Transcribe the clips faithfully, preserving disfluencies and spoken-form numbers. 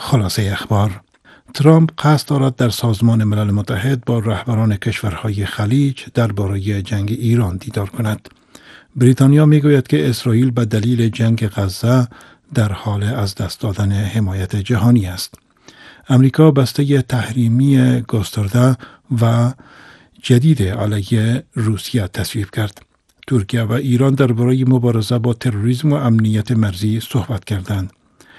خلاصه اخبار: ترامپ قصد دارد در سازمان ملل متحد با رهبران کشورهای خلیج درباره جنگ ایران دیدار کند. بریتانیا میگوید که اسرائیل به دلیل جنگ غزه در حال از دست دادن حمایت جهانی است. امریکا بسته تحریمی گسترده و جدید علیه روسیه تصویب کرد. ترکیه و ایران درباره مبارزه با تروریسم و امنیت مرزی صحبت کردند.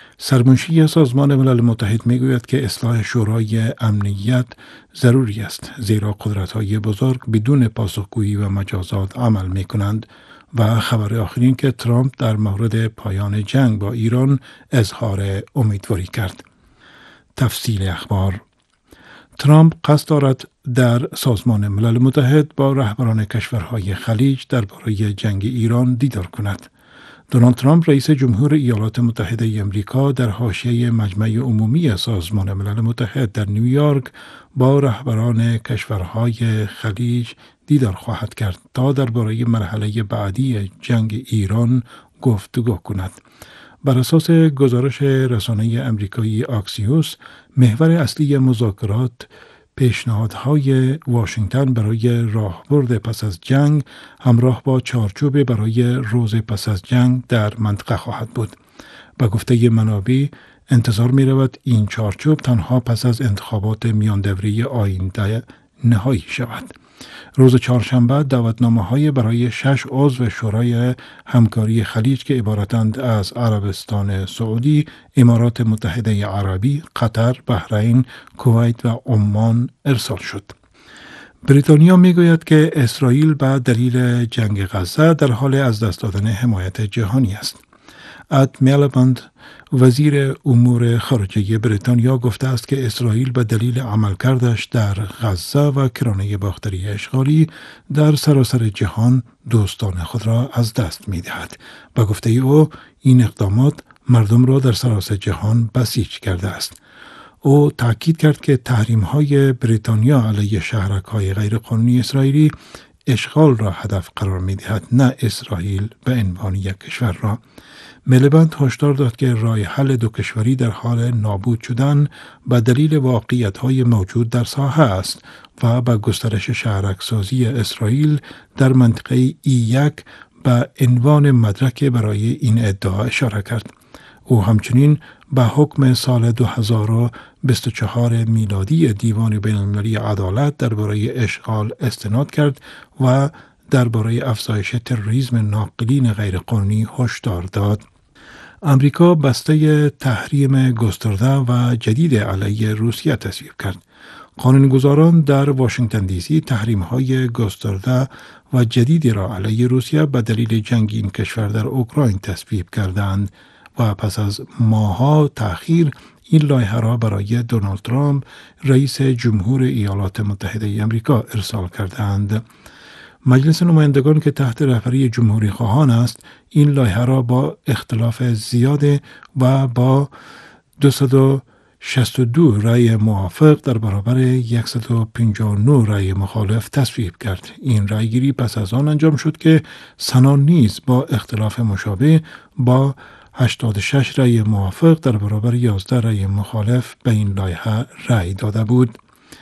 سرمنشی سازمان ملل متحد میگوید که اصلاح شورای امنیت ضروری است، زیرا قدرت‌های بزرگ بدون پاسخگویی و مجازات عمل می‌کنند. و خبر آخرین که ترامپ در مورد پایان جنگ با ایران اظهار امیدواری کرد. تفصیل اخبار: ترامپ قصد دارد در سازمان ملل متحد با رهبران کشورهای خلیج درباره جنگ ایران دیدار کند. دونالد ترامپ رئیس جمهور ایالات متحده آمریکا در حاشیه مجمع عمومی سازمان ملل متحد در نیویورک با رهبران کشورهای خلیج دیدار خواهد کرد تا درباره مرحله بعدی جنگ ایران گفتگو کند. بر اساس گزارش رسانه آمریکایی آکسیوس، محور اصلی مذاکرات پیشنهادهای واشنگتن برای راهبرد پس از جنگ همراه با چارچوب برای روز پس از جنگ در منطقه خواهد بود. به گفته منابع، انتظار می رود این چارچوب تنها پس از انتخابات میان دوره آینده نهایی شود. روز چهارشنبه دعوتنامه‌های برای شش عضو شورای همکاری خلیج که عبارتند از عربستان سعودی، امارات متحده عربی، قطر، بحرین، کویت و عمان ارسال شد. بریتانیا میگوید که اسرائیل به دلیل جنگ غزه در حال از دست دادن حمایت جهانی است. اد میلبند، وزیر امور خارجه بریتانیا، گفته است که اسرائیل به دلیل عملکردش در غزه و کرانه باختری اشغالی در سراسر جهان دوستان خود را از دست می دهد. به گفته او، این اقدامات مردم را در سراسر جهان بسیج کرده است. او تاکید کرد که تحریم های بریتانیا علیه شهرک های غیرقانونی اسرائیلی اشغال را هدف قرار می دهد، نه اسرائیل به عنوان یک کشور را. میلبند هشدار داد که راه حل دو کشوری در حال نابود شدن به دلیل واقعیت‌های موجود در ساحه است و به گسترش شهرک‌سازی اسرائیل در منطقه ای یک به عنوان مدرک برای این ادعا اشاره کرد. او همچنین به حکم سال دو هزار و بیست و چهار میلادی دیوان بین‌المللی عدالت درباره اشغال استناد کرد و درباره افزایش تروریسم ناقلین غیرقانونی هشدار داد. امریکا بسته تحریم گسترده و جدید علیه روسیه تصویب کرد. قانونگذاران در واشنگتن دی سی تحریم‌های گسترده و جدیدی را علیه روسیه به دلیل جنگ این کشور در اوکراین تصویب کردند و پس از ماه‌ها تأخیر این لایحه را برای دونالد ترامپ رئیس جمهور ایالات متحده آمریکا ارسال کردند. مجلس نمایندگان که تحت رهبری جمهوری خواهان است، این لایحه را با اختلاف زیاد و با دویست و شصت و دو رأی موافق در برابر صد و پنجاه و نه رأی مخالف تصویب کرد. این رأیگیری پس از آن انجام شد که سنا نیز با اختلاف مشابه با هشتاد و شش رأی موافق در برابر یازده رأی مخالف به این لایحه رأی داده بود.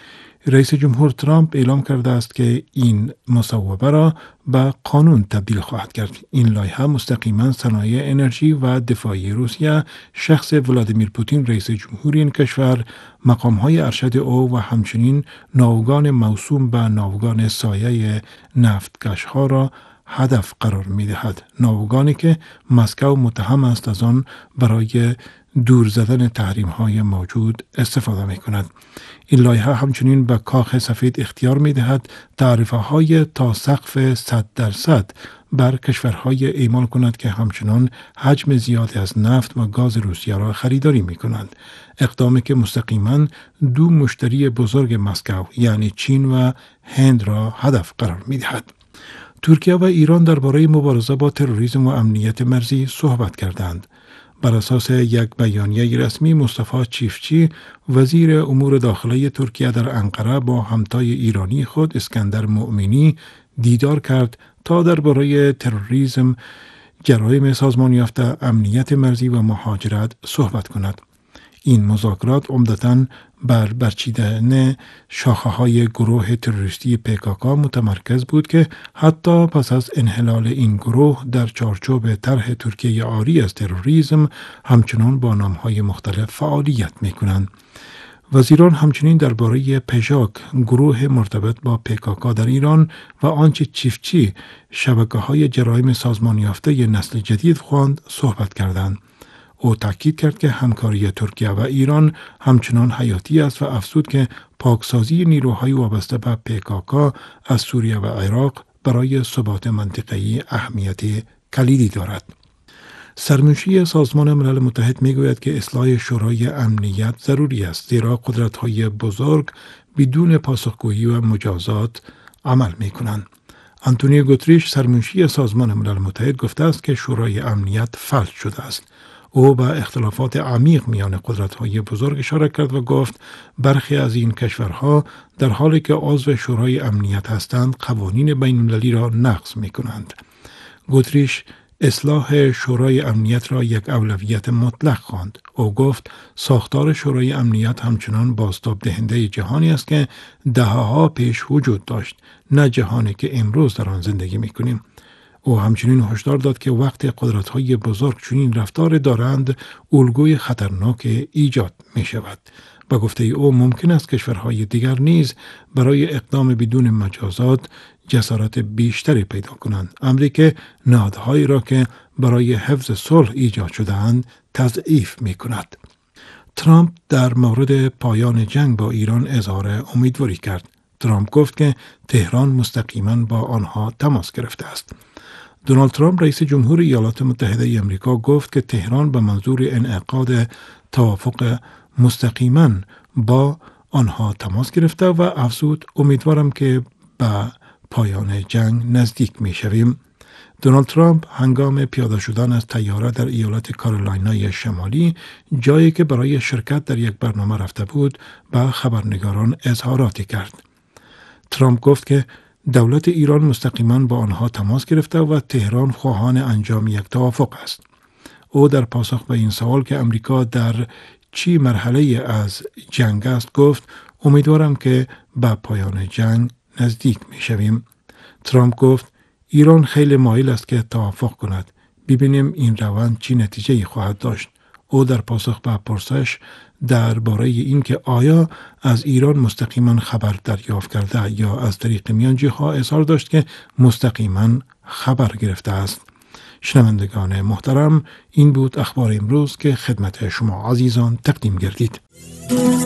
رئیس جمهور ترامپ اعلام کرده است که این مصوبه را به قانون تبدیل خواهد کرد. این لایحه مستقیما صنایع انرژی و دفاعی روسیه، شخص ولادیمیر پوتین رئیس جمهور این کشور، مقام‌های ارشد او و همچنین ناوگان موسوم به ناوگان سایه نفتکش‌ها را هدف قرار می دهد. ناوگانی که مسکو متهم است از آن برای دور زدن تحریم های موجود استفاده می کند. این لایحه همچنین به کاخ سفید اختیار می دهد تعرفه های تا سقف صد درصد بر کشورهای اعمال کند که همچنان حجم زیادی از نفت و گاز روسیه را خریداری می کنند. اقدامی که مستقیما دو مشتری بزرگ مسکو یعنی چین و هند را هدف قرار می دهد. ترکیه و ایران درباره مبارزه با تروریسم و امنیت مرزی صحبت کردند. بر اساس یک بیانیه رسمی، مصطفی چیفچی وزیر امور داخلی ترکیه در انقره با همتای ایرانی خود اسکندر مؤمنی دیدار کرد تا درباره تروریسم، جرایم سازمان یافته، امنیت مرزی و مهاجرت صحبت کند. این مذاکرات عمدتاً بر برچیدن شاخه های گروه تروریستی پیکاکا متمرکز بود که حتی پس از انحلال این گروه در چارچوب طرح ترکیه عاری از تروریسم همچنان با نامهای مختلف فعالیت می کنند. وزیران همچنین درباره پژاک، گروه مرتبط با پیکاکا در ایران و آنچه چیفچی شبکه‌های جرایم سازمان یافته نسل جدید خواند صحبت کردند. او تاکید کرد که همکاری ترکیه و ایران همچنان حیاتی است و افزود که پاکسازی نیروهای وابسته به پیکاکا از سوریه و عراق برای ثبات منطقه‌ای اهمیت کلیدی دارد. سرمنشی سازمان ملل متحد میگوید که اصلاح شورای امنیت ضروری است، زیرا قدرت‌های بزرگ بدون پاسخگویی و مجازات عمل می‌کنند. آنتونیو گوتریش سرمنشی سازمان ملل متحد گفته است که شورای امنیت فلج شده است. او به اختلافات عمیق میان قدرت‌های بزرگ اشاره کرد و گفت برخی از این کشورها در حالی که عضو شورای امنیت هستند قوانین بین‌المللی را نقض می‌کنند. گوتریش اصلاح شورای امنیت را یک اولویت مطلق خواند. او گفت ساختار شورای امنیت همچنان بازتاب دهنده جهانی است که دهه‌ها پیش وجود داشت، نه جهانی که امروز در آن زندگی می‌کنیم. او همچنین هشدار داد که وقت قدرت‌های بزرگ چنین رفتار دارند، الگوی خطرناک ایجاد می‌شود. با گفته او ممکن است کشورهای دیگر نیز برای اقدام بدون مجازات جسارت بیشتری پیدا کنند، امری که نهادهایی را که برای حفظ صلح ایجاد شده‌اند تضعیف می‌کند. ترامپ در مورد پایان جنگ با ایران اظهار امیدواری کرد. ترامپ گفت که تهران مستقیما با آنها تماس گرفته است. دونالد ترامپ رئیس جمهور ایالات متحده ای آمریکا گفت که تهران به منظور انعقاد توافق مستقیما با آنها تماس گرفته و افزود امیدوارم که به پایان جنگ نزدیک می شویم. دونالد ترامپ هنگام پیاده شدن از طیاره در ایالت کارولینای شمالی، جایی که برای شرکت در یک برنامه رفته بود، به خبرنگاران اظهاراتی کرد. ترامپ گفت که دولت ایران مستقیما با آنها تماس گرفته و تهران خواهان انجام یک توافق است. او در پاسخ به این سوال که امریکا در چی مرحله از جنگ است گفت امیدوارم که به پایان جنگ نزدیک می شویم. ترامپ گفت ایران خیلی مایل است که توافق کند. ببینیم این روند چی نتیجه خواهد داشت. او در پاسخ به پرسش درباره اینکه آیا از ایران مستقیما خبر دریافت کرده یا از طریق میانجی‌ها اظهار داشت که مستقیما خبر گرفته است. شنوندگان محترم، این بود اخبار امروز که خدمت شما عزیزان تقدیم گردید.